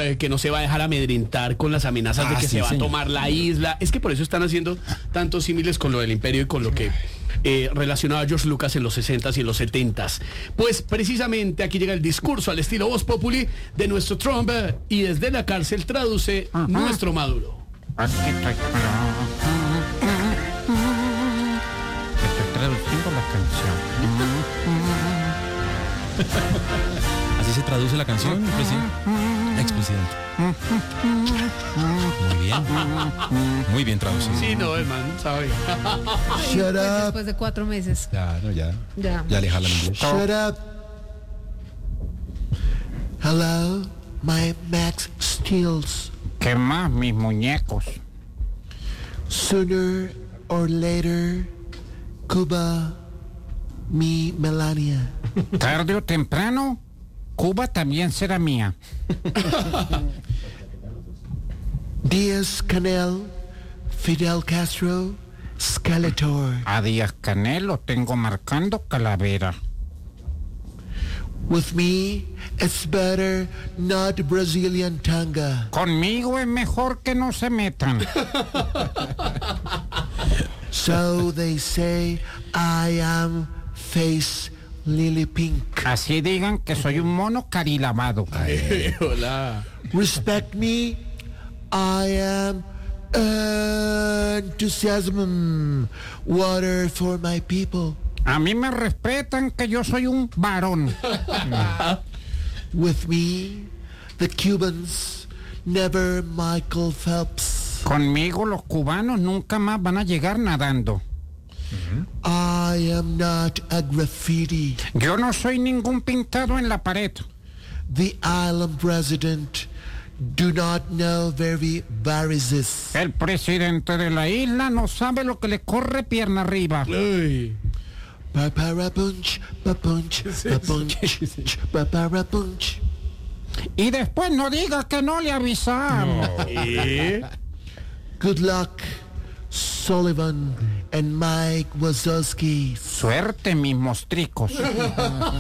que no se va a dejar amedrentar con las amenazas de que sí, se va señor. a tomar la isla. Es que por eso están haciendo tantos símiles con lo del imperio y con lo que relacionaba George Lucas en los 60s y en los 70s. Pues precisamente aquí llega el discurso al estilo Voz Populi de nuestro Trump y desde la cárcel traduce nuestro Maduro. Aquí estoy traduciendo la canción. Así se traduce la canción, expresidente. Muy bien traducido. Sí, no, hermano, sabe. Shut Pues up. después de 4 meses. Claro, ya Ya. le jalan inglés. Shut up. Hello, my Max Steels. ¿Qué más, mis muñecos? Sooner or later, Cuba, mi Melania. Tarde o temprano, Cuba también será mía. Díaz-Canel, Fidel Castro, Skeletor. A Díaz Canel lo tengo marcando calavera. With me, it's better not Brazilian tanga. Conmigo es mejor que no se metan. So they say I am face lily pink. Así digan que soy un mono carilavado. Hola. Respect me, I am enthusiasm. Water for my people. A mí me respetan que yo soy un varón. With me, the Cubans, never Michael Phelps. Conmigo los cubanos nunca más van a llegar nadando. I am not a graffiti. Yo no soy ningún pintado en la pared. The island president do not know very varices. El presidente de la isla no sabe lo que le corre pierna arriba. Uy. Paparapunch, papunch, papunch, paparapunch. Y después no diga que no le avisamos. Good luck, Sullivan and Mike Wazowski. Suerte, mis mostricos.